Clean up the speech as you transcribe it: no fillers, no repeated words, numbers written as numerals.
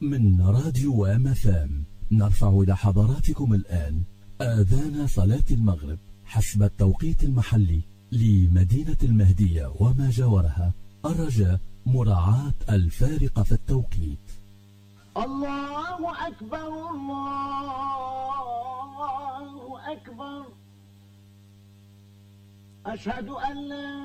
من راديو MFM نرفع إلى حضراتكم الآن آذان صلاة المغرب حسب التوقيت المحلي لمدينة المهدية وما جاورها، الرجاء مراعاة الفارق في التوقيت. الله أكبر الله أكبر، أشهد أن لا